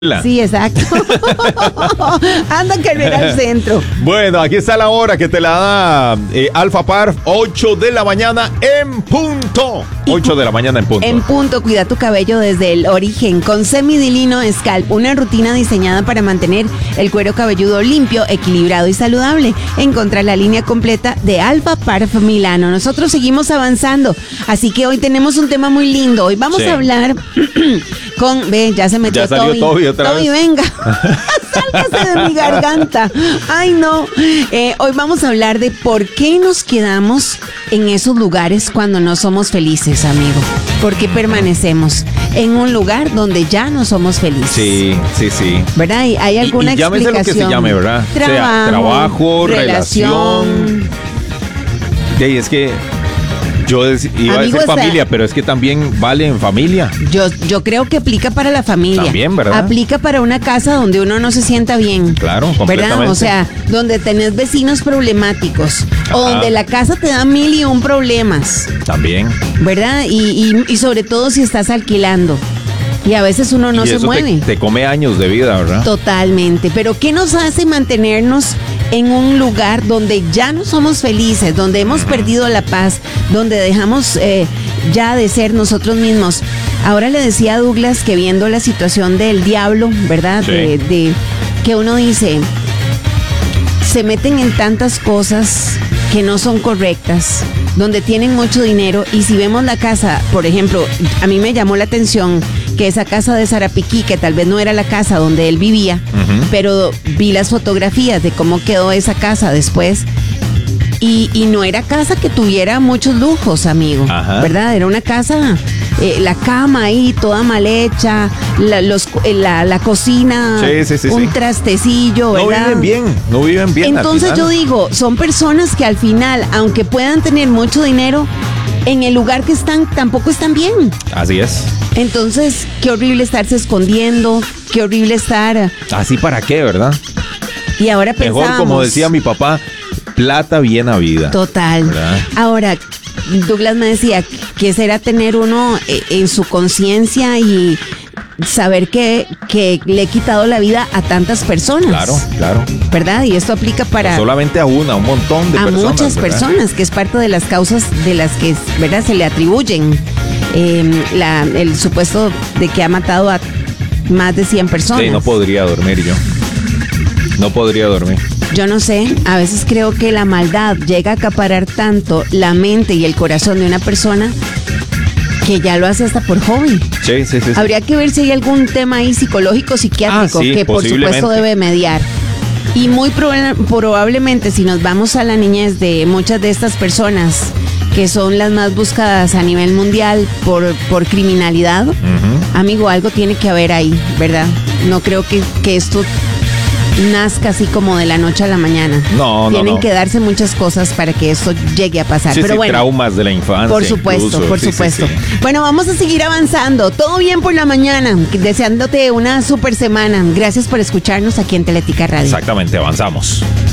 Sí, exacto. Anda a carrera al centro. Bueno, aquí está la hora que te la da Alpha Parf, 8 de la mañana en punto. 8 de la mañana en punto. En punto, cuida tu cabello desde el origen con Semidilino Scalp, una rutina diseñada para mantener el cuero cabelludo limpio, equilibrado y saludable. Encontra la línea completa de Alpha Parf Milano. Nosotros seguimos avanzando, así que hoy tenemos un tema muy lindo. Hoy vamos a hablar con... Ve, ya se metió Toby otra vez. Venga, sálgase de mi garganta. Ay, no. Hoy vamos a hablar de por qué nos quedamos en esos lugares cuando no somos felices, amigo. ¿Por qué permanecemos en un lugar donde ya no somos felices? Sí. ¿Verdad? ¿Hay alguna explicación? Llámese lo que se llame, ¿verdad? Trabajo, relación. Sí, es que yo iba a decir familia, pero es que también vale en familia. Yo creo que aplica para la familia. También, ¿verdad? Aplica para una casa donde uno no se sienta bien. Claro, completamente. ¿Verdad? O sea, donde tenés vecinos problemáticos. Ajá. O donde la casa te da 1001 problemas. También. ¿Verdad? Y sobre todo si estás alquilando. Y a veces uno no se mueve. Te come años de vida, ¿verdad? Totalmente. Pero ¿qué nos hace mantenernos en un lugar donde ya no somos felices, donde hemos perdido la paz, donde dejamos ya de ser nosotros mismos? Ahora le decía a Douglas que viendo la situación del diablo, ¿verdad? Sí. De que uno dice, se meten en tantas cosas que no son correctas, donde tienen mucho dinero, y si vemos la casa, por ejemplo, a mí me llamó la atención que esa casa de Sarapiquí, que tal vez no era la casa donde él vivía, pero vi las fotografías de cómo quedó esa casa después, y no era casa que tuviera muchos lujos, amigo. Ajá. ¿Verdad? Era una casa, la cama ahí toda mal hecha, la cocina, un trastecillo, ¿verdad? No viven bien. Entonces yo digo, son personas que al final, aunque puedan tener mucho dinero, en el lugar que están tampoco están bien. Así es. Entonces, qué horrible estarse escondiendo, qué horrible estar... ¿Así para qué, verdad? Y ahora pensamos... Mejor, como decía mi papá, plata bien habida. Total. ¿Verdad? Ahora, Douglas me decía, ¿qué será tener uno en su conciencia y saber que le he quitado la vida a tantas personas? Claro. ¿Verdad? Y esto aplica para... No solamente a una, a un montón de personas. A muchas personas, que es parte de las causas de las que, ¿verdad?, se le atribuyen el supuesto de que ha matado a más de 100 personas. Sí, no podría dormir yo. No podría dormir. Yo no sé, a veces creo que la maldad llega a acaparar tanto la mente y el corazón de una persona que ya lo hace hasta por hobby. Sí. Habría que ver si hay algún tema ahí psicológico, psiquiátrico, que por supuesto debe mediar. Y muy probablemente, si nos vamos a la niñez de muchas de estas personas que son las más buscadas a nivel mundial por criminalidad, amigo, algo tiene que haber ahí, ¿verdad? No creo que esto nazca así como de la noche a la mañana. Tienen que darse muchas cosas para que esto llegue a pasar. Pero bueno, traumas de la infancia. Por supuesto. Sí. Bueno, vamos a seguir avanzando. Todo bien por la mañana. Deseándote una super semana. Gracias por escucharnos aquí en Teletica Radio. Exactamente, avanzamos.